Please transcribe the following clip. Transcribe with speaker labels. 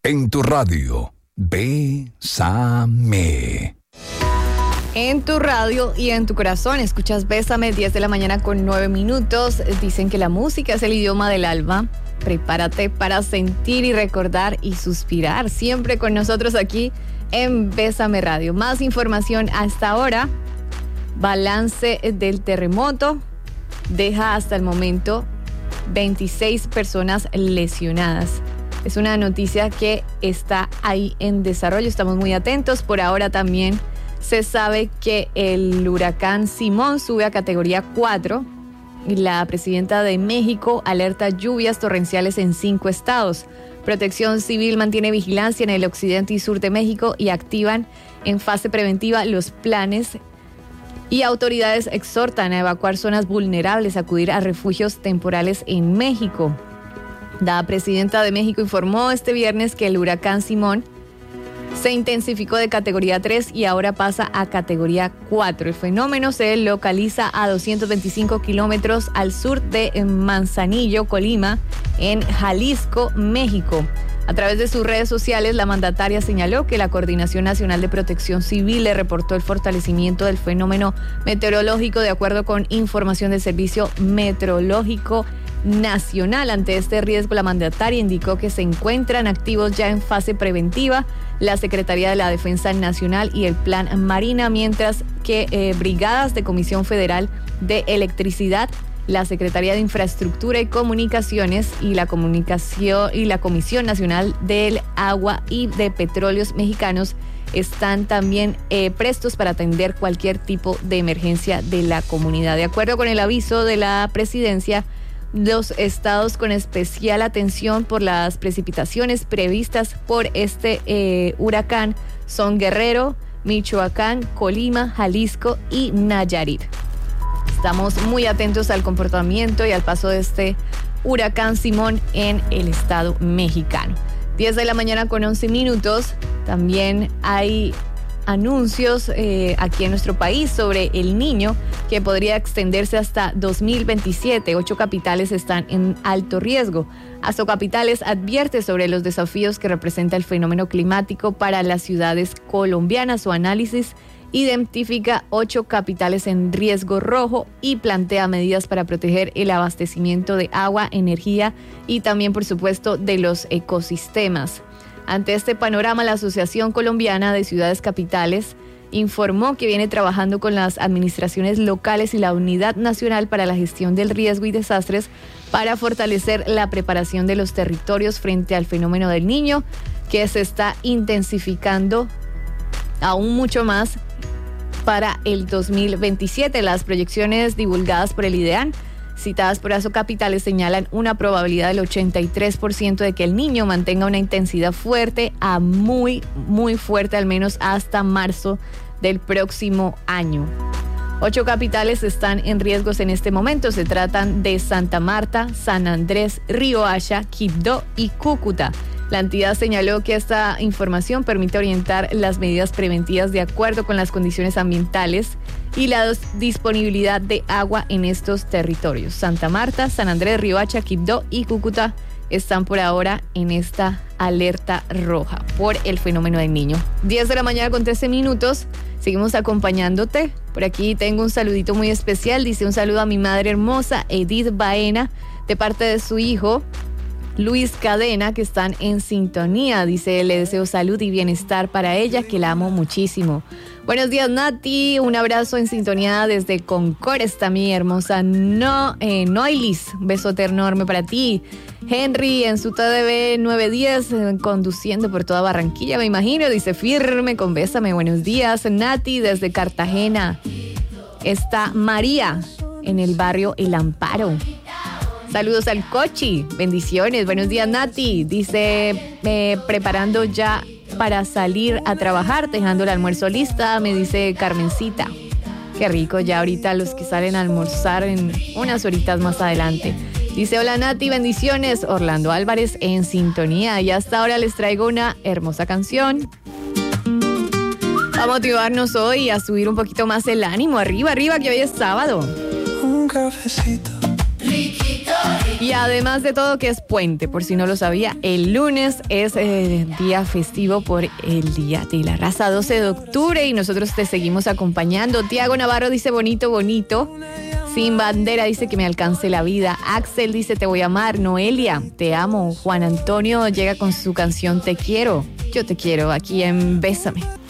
Speaker 1: En tu radio, Bésame.
Speaker 2: En tu radio y en tu corazón, escuchas Bésame, 10 de la mañana con 9 minutos. Dicen que la música es el idioma del alma. Prepárate para sentir y recordar y suspirar. Siempre con nosotros aquí en Bésame Radio. Más información hasta ahora. Balance del terremoto deja hasta el momento 26 personas lesionadas. Es una noticia que está ahí en desarrollo. Estamos muy atentos. Por ahora también se sabe que el huracán Simón sube a categoría 4 y la presidenta de México alerta lluvias torrenciales en 5 estados. Protección Civil mantiene vigilancia en el occidente y sur de México y activan en fase preventiva los planes y autoridades exhortan a evacuar zonas vulnerables, acudir a refugios temporales en México. La presidenta de México informó este viernes que el huracán Simón se intensificó de categoría 3 y ahora pasa a categoría 4. El fenómeno se localiza a 225 kilómetros al sur de Manzanillo, Colima, en Jalisco, México. A través de sus redes sociales, la mandataria señaló que la Coordinación Nacional de Protección Civil le reportó el fortalecimiento del fenómeno meteorológico de acuerdo con información del Servicio Meteorológico Nacional. Ante este riesgo, la mandataria indicó que se encuentran activos ya en fase preventiva la Secretaría de la Defensa Nacional y el Plan Marina, mientras que brigadas de Comisión Federal de Electricidad, la Secretaría de Infraestructura y Comunicaciones y la Comisión Nacional del Agua y de Petróleos Mexicanos están también prestos para atender cualquier tipo de emergencia de la comunidad. De acuerdo con el aviso de la presidencia, los estados con especial atención por las precipitaciones previstas por este huracán son Guerrero, Michoacán, Colima, Jalisco y Nayarit. Estamos muy atentos al comportamiento y al paso de este huracán Simón en el estado mexicano. 10 de la mañana con 11 minutos. También hay anuncios aquí en nuestro país sobre el Niño que podría extenderse hasta 2027. 8 capitales están en alto riesgo. Asocapitales advierte sobre los desafíos que representa el fenómeno climático para las ciudades colombianas. Su análisis identifica 8 capitales en riesgo rojo y plantea medidas para proteger el abastecimiento de agua, energía y también, por supuesto, de los ecosistemas. Ante este panorama, la Asociación Colombiana de Ciudades Capitales informó que viene trabajando con las administraciones locales y la Unidad Nacional para la Gestión del Riesgo y Desastres para fortalecer la preparación de los territorios frente al fenómeno del Niño, que se está intensificando aún mucho más para el 2027. Las proyecciones divulgadas por el IDEAN, citadas por Asocapitales, señalan una probabilidad del 83% de que el Niño mantenga una intensidad fuerte a muy, muy fuerte, al menos hasta marzo del próximo año. 8 capitales están en riesgos en este momento. Se tratan de Santa Marta, San Andrés, Riohacha, Quibdó y Cúcuta. La entidad señaló que esta información permite orientar las medidas preventivas de acuerdo con las condiciones ambientales y la disponibilidad de agua en estos territorios. Santa Marta, San Andrés, Riohacha, Quibdó y Cúcuta están por ahora en esta alerta roja por el fenómeno del Niño. 10 de la mañana con 13 minutos. Seguimos acompañándote. Por aquí tengo un saludito muy especial. Dice un saludo a mi madre hermosa, Edith Baena, de parte de su hijo Luis Cadena, que están en sintonía. Dice, le deseo salud y bienestar para ella, que la amo muchísimo. Buenos días, Nati. Un abrazo en sintonía desde Concord. Está mi hermosa Noilis. Un besote enorme para ti. Henry en su TDB 910, conduciendo por toda Barranquilla, me imagino. Dice, firme con Bésame. Buenos días, Nati, desde Cartagena. Está María en el barrio El Amparo. Saludos al Cochi, bendiciones. Buenos días, Nati. Dice, preparando ya para salir a trabajar, dejando el almuerzo lista, me dice Carmencita. Qué rico, ya ahorita los que salen a almorzar en unas horitas más adelante. Dice, hola Nati, bendiciones. Orlando Álvarez en sintonía. Y hasta ahora les traigo una hermosa canción. Va a motivarnos hoy a subir un poquito más el ánimo. Arriba, arriba, que hoy es sábado.
Speaker 3: Un cafecito. Riquito, riquito.
Speaker 2: Y además de todo que es puente, por si no lo sabía, el lunes es día festivo por el Día de la Raza, 12 de octubre, y nosotros te seguimos acompañando. Tiago Navarro dice bonito, bonito. Sin Bandera dice que me alcance la vida. Axel dice te voy a amar. Noelia, te amo. Juan Antonio llega con su canción Te quiero. Yo te quiero aquí en Bésame.